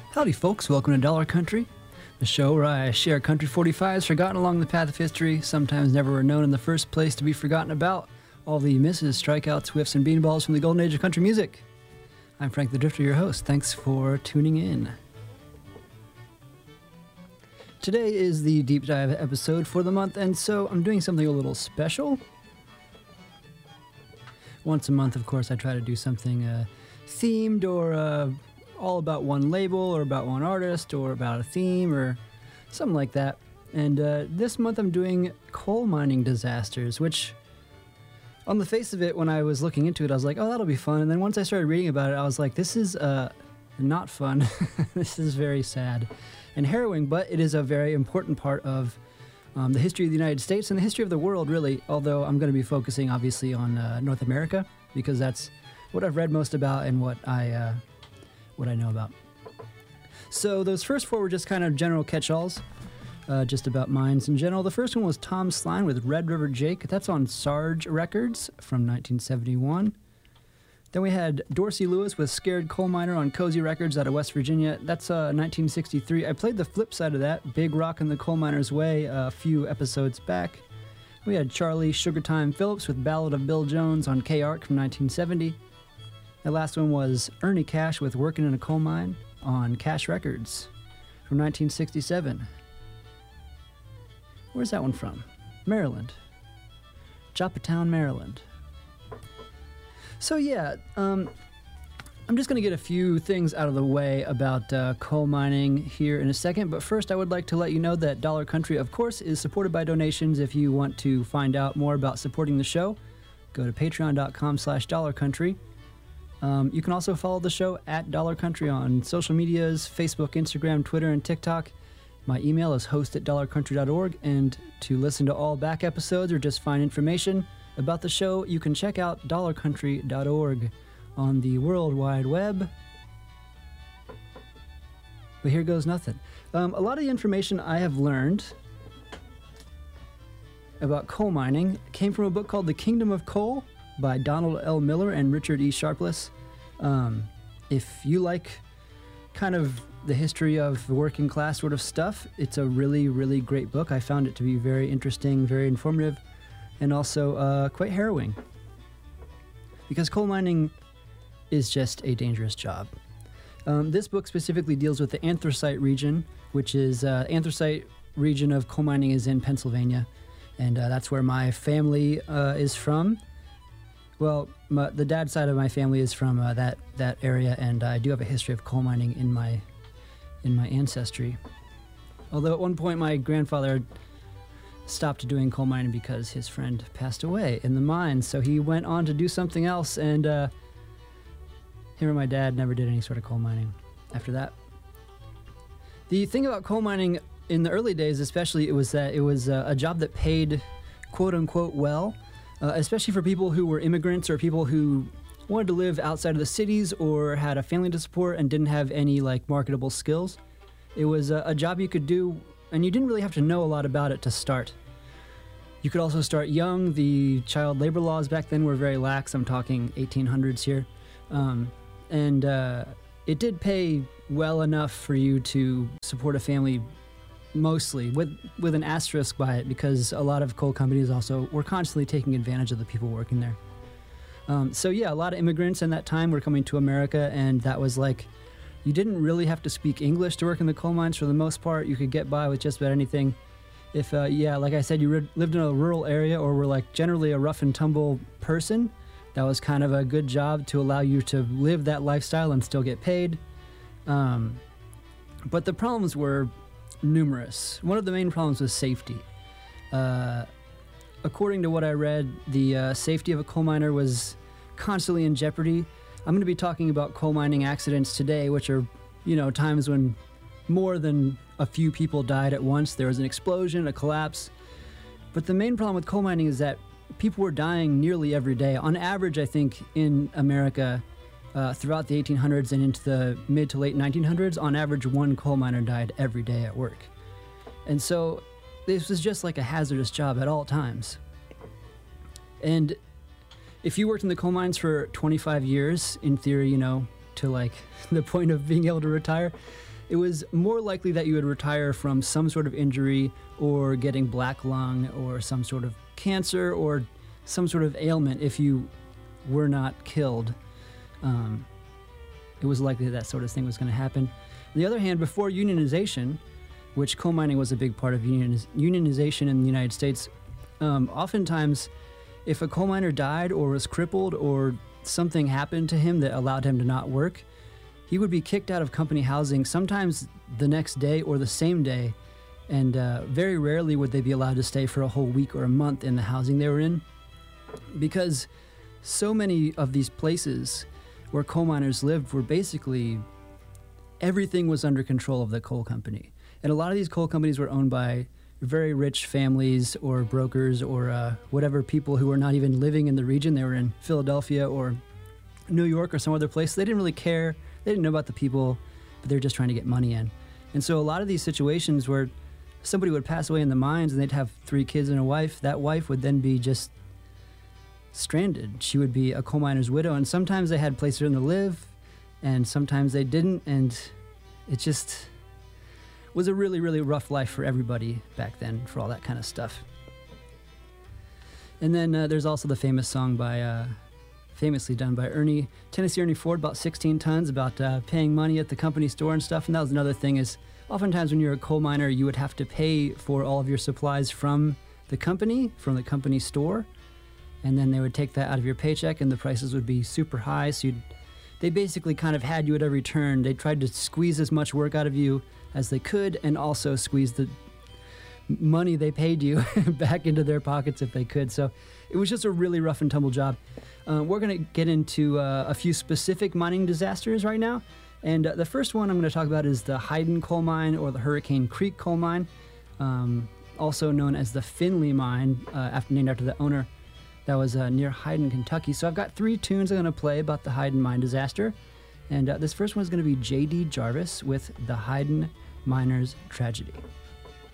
Howdy, folks. Welcome to Dollar Country, the show where I share country 45s forgotten along the path of history, sometimes never were known in the first place to be forgotten about. All the misses, strikeouts, whiffs, and beanballs from the golden age of country music. I'm Frank the Drifter, your host. Thanks for tuning in. Today is the deep dive episode for the month, and so I'm doing something a little special. Once a month, of course, I try to do something themed or all about one label or about one artist or about a theme or something like that. And this month I'm doing coal mining disasters, which on the face of it, when I was looking into it, I was like, oh, that'll be fun. And then once I started reading about it, I was like, this is not fun. This is very sad and harrowing, but it is a very important part of the history of the United States and the history of the world, really, although I'm going to be focusing, obviously, on North America, because that's what I've read most about and what I know about. So those first four were just kind of general catch-alls, just about mines in general. The first one was Tom Sline with Red River Jake. That's on Sarge Records from 1971. Then we had Dorsey Lewis with Scared Coal Miner on Cozy Records out of West Virginia. That's 1963. I played the flip side of that, Big Rock and the Coal Miner's Way, a few episodes back. We had Charlie Sugartime Phillips with Ballad of Bill Jones on K-Ark from 1970. The last one was Ernie Cash with Working in a Coal Mine on Cash Records from 1967. Where's that one from? Maryland. Joppatown, Maryland. So yeah, I'm just going to get a few things out of the way about coal mining here in a second, but first I would like to let you know that Dollar Country, of course, is supported by donations. If you want to find out more about supporting the show, go to patreon.com/dollarcountry. You can also follow the show at Dollar Country on social medias, Facebook, Instagram, Twitter, and TikTok. My email is host@dollarcountry.org, and to listen to all back episodes or just find information about the show, you can check out dollarcountry.org on the World Wide Web. But here goes nothing. A lot of the information I have learned about coal mining came from a book called The Kingdom of Coal by Donald L. Miller and Richard E. Sharpless. If you like kind of the history of the working class sort of stuff, it's a really, really great book. I found it to be very interesting, very informative, and also quite harrowing. Because coal mining is just a dangerous job. This book specifically deals with the anthracite region, which is anthracite region of coal mining is in Pennsylvania, and that's where my family is from. Well, the dad side of my family is from that area, and I do have a history of coal mining in my ancestry. Although at one point my grandfather stopped doing coal mining because his friend passed away in the mines, so he went on to do something else, and him and my dad never did any sort of coal mining after that. The thing about coal mining in the early days, especially, it was that it was a job that paid quote-unquote well, especially for people who were immigrants or people who wanted to live outside of the cities or had a family to support and didn't have any marketable skills. It was a job you could do, and you didn't really have to know a lot about it to start. You could also start young. The child labor laws back then were very lax. I'm talking 1800s here. And it did pay well enough for you to support a family, mostly, with an asterisk by it, because a lot of coal companies also were constantly taking advantage of the people working there. So yeah, a lot of immigrants in that time were coming to America, and that was you didn't really have to speak English to work in the coal mines for the most part. You could get by with just about anything. If, like I said, you lived in a rural area or were generally a rough and tumble person, that was kind of a good job to allow you to live that lifestyle and still get paid. But the problems were numerous. One of the main problems was safety. According to what I read, the safety of a coal miner was constantly in jeopardy. I'm going to be talking about coal mining accidents today, which are, times when more than a few people died at once. There was an explosion, a collapse. But the main problem with coal mining is that people were dying nearly every day. On average, I think, in America, throughout the 1800s and into the mid to late 1900s, on average, one coal miner died every day at work. And so this was just a hazardous job at all times. And if you worked in the coal mines for 25 years, in theory, to the point of being able to retire, it was more likely that you would retire from some sort of injury or getting black lung or some sort of cancer or some sort of ailment if you were not killed. It was likely that sort of thing was going to happen. On the other hand, before unionization, which coal mining was a big part of unionization in the United States, oftentimes if a coal miner died or was crippled or something happened to him that allowed him to not work, he would be kicked out of company housing sometimes the next day or the same day, and very rarely would they be allowed to stay for a whole week or a month in the housing they were in, because so many of these places where coal miners lived were basically everything was under control of the coal company. And a lot of these coal companies were owned by very rich families or brokers or whatever people who were not even living in the region. They were in Philadelphia or New York or some other place. They didn't really care. They didn't know about the people, but they were just trying to get money in. And so a lot of these situations where somebody would pass away in the mines and they'd have 3 kids and a wife, that wife would then be just stranded. She would be a coal miner's widow, and sometimes they had places for them to live, and sometimes they didn't, and it just was a really, really rough life for everybody back then for all that kind of stuff. And then there's also the famous song famously done by Tennessee Ernie Ford, about 16 Tons, about paying money at the company store and stuff. And that was another thing, is oftentimes when you're a coal miner, you would have to pay for all of your supplies from the company store, and then they would take that out of your paycheck, and the prices would be super high. So they basically kind of had you at every turn. They tried to squeeze as much work out of you as they could, and also squeeze the money they paid you back into their pockets if they could. So it was just a really rough and tumble job. We're going to get into a few specific mining disasters right now. And the first one I'm going to talk about is the Hayden Coal Mine, or the Hurricane Creek Coal Mine, also known as the Finley Mine, named after the owner. That was near Hayden, Kentucky. So I've got 3 tunes I'm going to play about the Hayden Mine disaster. And this first one is going to be J.D. Jarvis with The Hayden Miners' Tragedy.